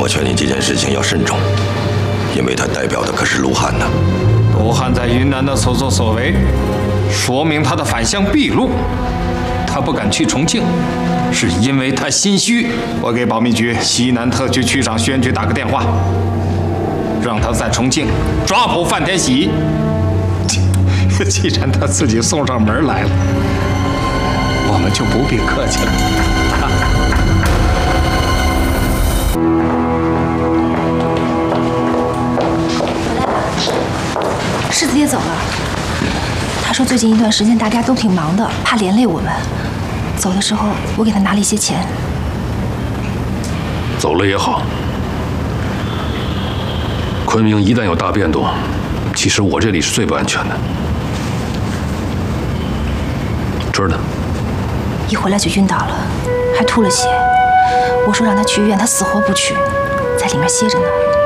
我劝你这件事情要慎重，因为他代表的可是卢汉呢。 卢汉在云南的所作所为，说明他的反向毕露。他不敢去重庆，是因为他心虚。我给保密局西南特区区长薛元局打个电话，让他在重庆抓捕范天喜。既然他自己送上门来了，我们就不必客气了。 世子爷走了，他说最近一段时间大家都挺忙的，怕连累我们。走的时候我给他拿了一些钱。 走了也好。昆明一旦有大变动，其实我这里是最不安全的。春儿呢？ 一回来就晕倒了，还吐了血。我说让他去医院，他死活不去，在里面歇着呢。